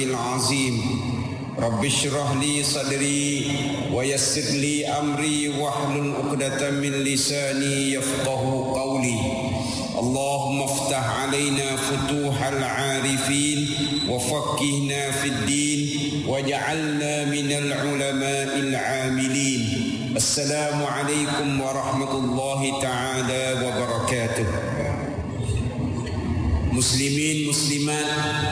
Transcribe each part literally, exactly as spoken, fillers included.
العظيم رب اشرح لي صدري ويسر لي أمري واحلل عقدة من لساني يفقه قولي اللهم افتح علينا فتوح العارفين وفقهنا في الدين وجعلنا من العلماء العاملين. السلام عليكم ورحمة الله تعالى وبركاته. Muslimin, muslimat,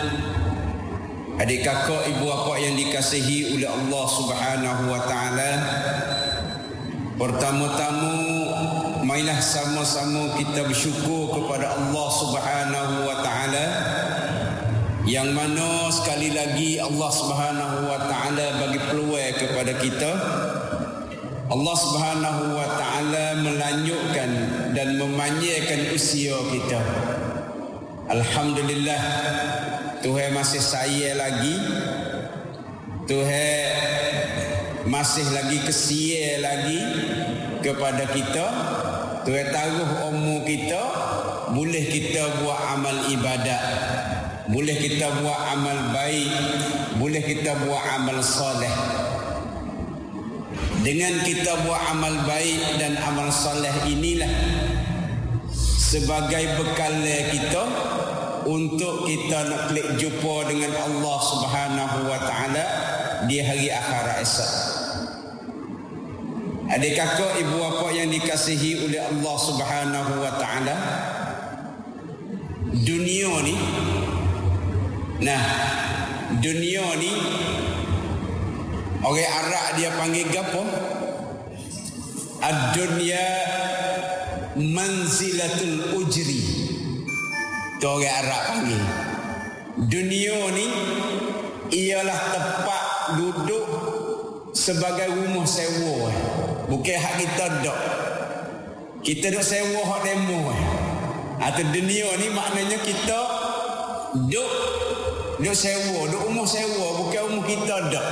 adik kakak, ibu bapa yang dikasihi oleh Allah Subhanahu wa taala. Pertama-tama, marilah sama-sama kita bersyukur kepada Allah Subhanahu wa taala, yang mana sekali lagi Allah Subhanahu wa taala bagi peluang kepada kita. Allah Subhanahu wa taala melanjutkan dan memanjangkan usia kita. Alhamdulillah, Tuhan masih sayang lagi, Tuhan masih lagi kesian lagi kepada kita. Tuhan taruh umur kita, boleh kita buat amal ibadat, boleh kita buat amal baik, boleh kita buat amal soleh. Dengan kita buat amal baik dan amal soleh inilah sebagai bekal kita untuk kita nak klik jumpa dengan Allah Subhanahu wa taala di hari akhirat esok. Adik kakak, ibu bapa yang dikasihi oleh Allah Subhanahu wa taala, dunia ni, nah, dunia ni orang Arab dia panggil gapo? Ad-dunya manzilatul ujri. Tu orang Arab panggil. Dunia ni ialah tempat duduk sebagai rumah sewa. Bukan hak kita dok. Kita duk sewa hak demo. Atau dunia ni maknanya kita duk duk sewa, duk rumah sewa, bukan rumah kita dok.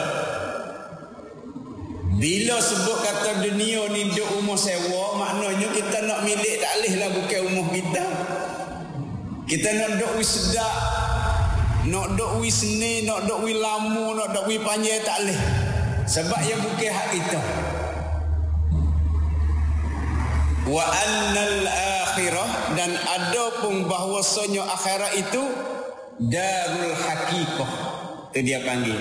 Bila sebut kata dunia ni duk rumah sewa, maknanya kita nak milik tak leh lah, bukan rumah kita. Kita nak duk wis sedak, nak duk wis seni, nak duk wis lama, nak duk wis panjang tak leh. Sebab yang bukan hak kita. Wa annal akhirah, dan ada pun bahwasanya akhirat itu darul haqiqah. Itu dia panggil.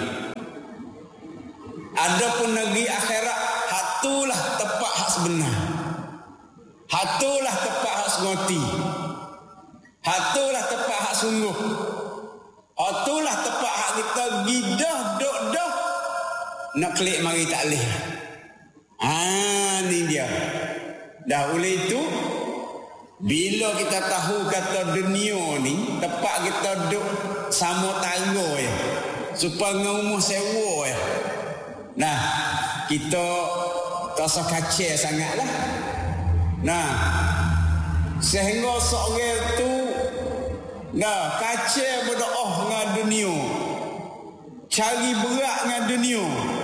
Adapun negeri akhirat, hatulah tempat hak sebenar. Hatulah tempat hak sengoti. Hatulah tempat hak sungguh. Hatulah tempat hak kita gidah dok dah nak klik mari tak leh. Ah, ni dia. Dah oleh itu, bila kita tahu kata dunia ni tempat kita duk sama tangga ya, supaya rumah sewa ya. Nah, kita tak usah kacau sangatlah. Nah, sehingga seorang tu nah kacau berdoa dengan dunia, cari berat dengan dunia.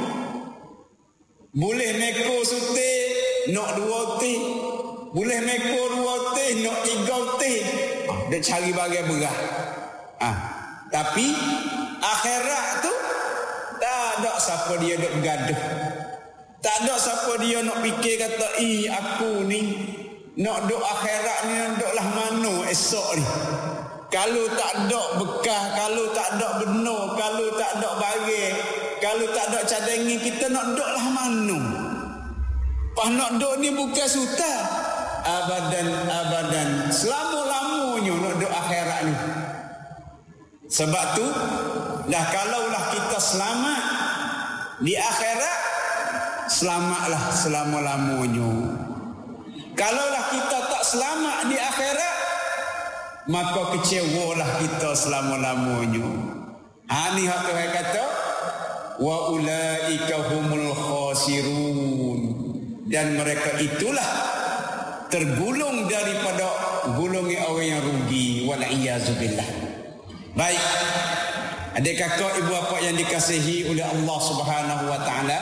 Boleh meko sute nak dua ti, boleh meko dua ti nak tiga ti. Dia cari bagai berat. Ah, tapi akhirat tu tak ada siapa dia duk bergaduh. Tak ada siapa dia nak fikir kata, "Ih, aku ni nak duk akhirat ni nak duk lah mana esok ni." Kalau tak ada bekas, kalau tak ada benar, kalau tak ada barang, kalau tak ada cadangan, kita nak duk lah mana? Pas nak duk ni bukan suta. Abadan abadan, selama-lamanya nak duk akhirat ni. Sebab tu dah kalaulah kita selamat di akhirat, selamatlah selama-lamanya. Kalaulah kita tak selamat di akhirat, maka kecewalah kita selama-lamanya. Ha ni hak Tuhan kata, wa ulaika humul khasirun, dan mereka itulah tergulung daripada golongan orang yang rugi, wal iyazubillah. Baik, adik kakak, ibu bapa yang dikasihi oleh Allah Subhanahu wa taala,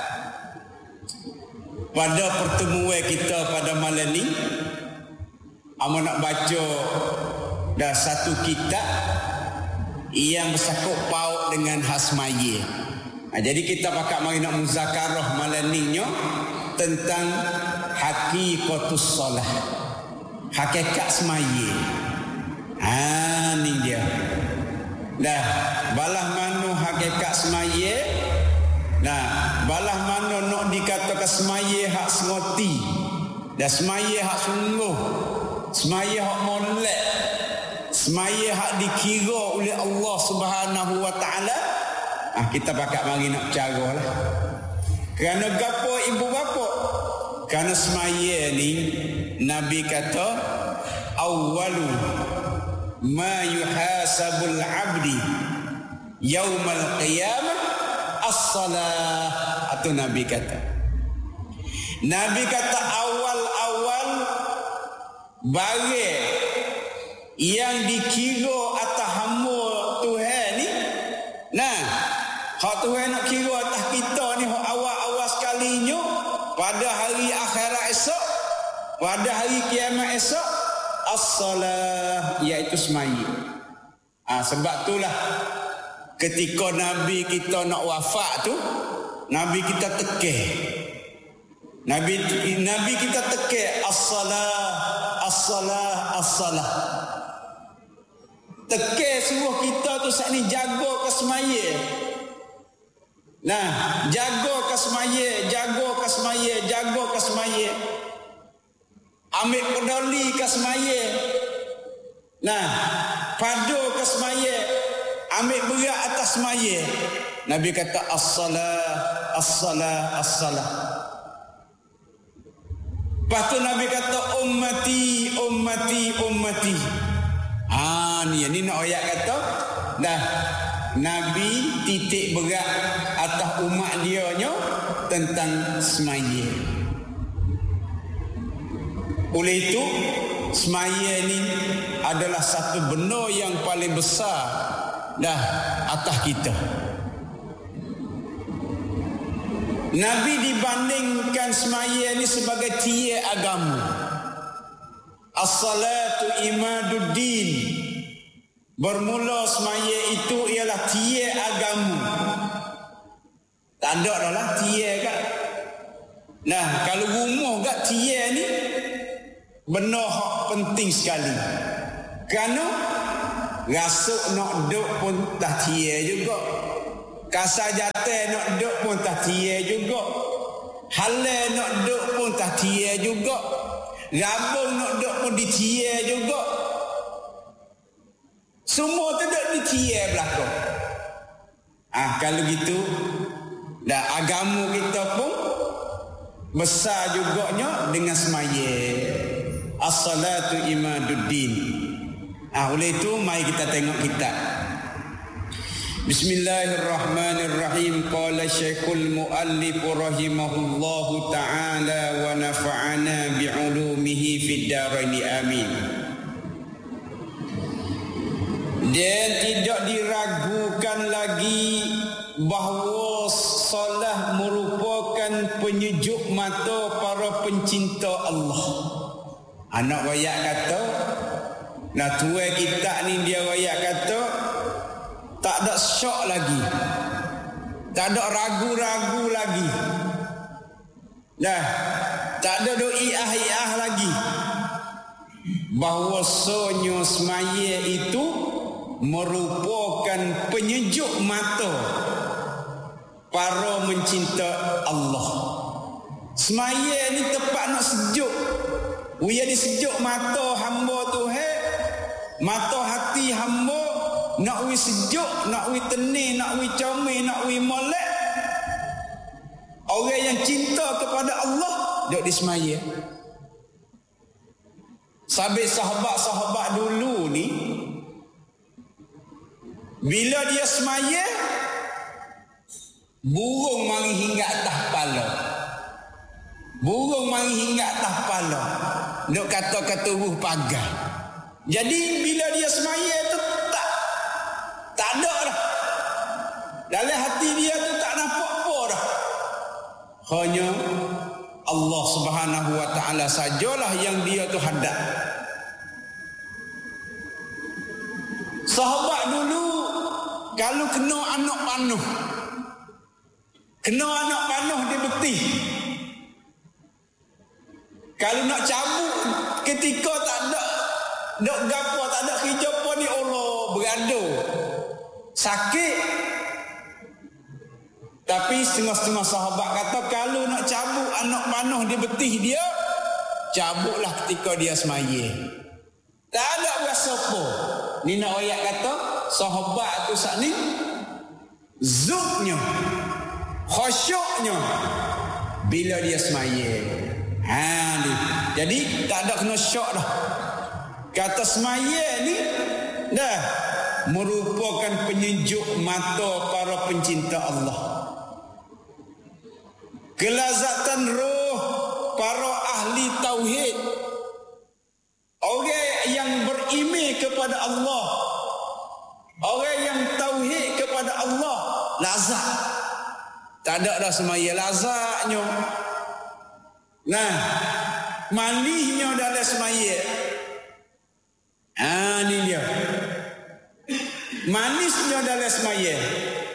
pada pertemuan kita pada malam ni, Amo nak baca dah satu kitab yang bersangkut paut dengan hak semaya. Ha, jadi kita pakat mari nak muzakarah malam ni tentang hakikatus solah, hakikat semaya. Ha ni dia. Dah balah mano hakikat semaya. Nah, balah mano nak dikatakan semaya hak semoti. Dah semaya hak sungguh. Semaya hak molek. Semaya hak dikira oleh Allah Subhanahu wa taala. Ah kita pakat mari nak cara lah. Kerana gapo ibu bapa? Kerana semaya ni Nabi kata awwalu ma yuhasabul abdi yaumal qiyamah as-salah. Atau Nabi kata. Nabi kata awal-awal barang yang dikira atas hamba Tuhan ni. Nah, hak Tuhan nak kira atas kita ni hak awal-awal sekalinya pada hari akhirat esok, pada hari kiamat esok, as-salah, iaitu semaya. Ah, sebab itulah ketika Nabi kita nak wafat tu, Nabi kita tekeh. Nabi Nabi kita tekeh as-salah, as-salah, as-salah. Tekeh suruh kita tu saat ni jaga ke semaya. Nah, jaga ke semaya, jaga ke semaya, jaga ke semaya. Ambil peduli ke semaya. Nah, padu ke semaya. Ambil berat atas semaya. Nabi kata as-salah, as-salah, as-salah. Lepas tu Nabi kata ummati, ummati, ummati. Ha ni ni nak ayat kata dah Nabi titik berat atas umat dia nya tentang semaya. Oleh itu semaya ni adalah satu benda yang paling besar dah atas kita. Nabi dibandingkan semaya ni sebagai tiang agama. As-salatu imaduddin. Bermula semaya itu ialah tiang agama. Tak ada dah lah tiang kat. Nah, kalau rumah kat tiang ni benda hak penting sekali. Kerana rasuk nak duduk pun tak tiang juga. Kasar jatuh nak duduk pun tak tiang juga. Halal nak duduk pun tak tiang juga. Rabung nak duduk pun di tiang juga. Semua tu duduk di tiang belakang. Ah, kalau gitu dah agama kita pun besar juganya dengan semaya. As-salatu imaduddin. Ah, oleh itu mari kita tengok kitab. Bismillahirrahmanirrahim. Qala Syekhul Muallif rahimahullahu ta'ala wa nafa'ana bi'ulumihi fid dharain amin. Dan tidak diragukan lagi bahawa solat merupakan penyejuk mata para pencinta Allah. Anak rakyat kata, nah tuai kita ni dia rakyat kata, tak ada syok lagi. Tak ada ragu-ragu lagi. Dah, tak ada do'iah-iah lagi. Bahawasanya semaya itu merupakan penyejuk mata para mencinta Allah. Semaya ni tepat nak sejuk. Uya di sejuk mata hamba Tuhan, mata hati hamba. Nak wi sejuk, nak wi tenang, nak wi comel, nak wi molek. Orang yang cinta kepada Allah duduk di semaya. Sabit sahabat-sahabat dulu ni, bila dia semaya, burung mari hingga atas kepala. Burung mari hingga atas kepala. Duk kata-kata ruh pagar. Jadi bila dia semaya tu tak tak ada dah. Dalam hati dia tu tak nampak apa dah. Hanya Allah Subhanahu wa taala sajalah yang dia tu hadap. Sahabat dulu kalau kena anak panuh, kena anak panuh dia betih. Kalau nak cabut ketika tak ada nak gapo, tak ada kerja apa ni, Allah berado. Sakit. Tapi setengah-setengah sahabat kata kalau nak cabut anak panuh dia betih dia, cabutlah ketika dia semaya. Tak ada berasa apa. Ni nak ayat kata sahabat tu saat ni zuknya, khusyuknya bila dia semaya. Ha ni. Jadi tak ada kena syok dah. Kata semaya ni dah merupakan penyejuk mata para pencinta Allah. Kelazatan roh para ahli tauhid. Orang yang beriman kepada Allah, orang yang tauhid kepada Allah, lazat. Tak ada dah semaya lazatnya. Nah, malihnya dalam semaya. Ah, ni dia. Manisnya dalam semaya.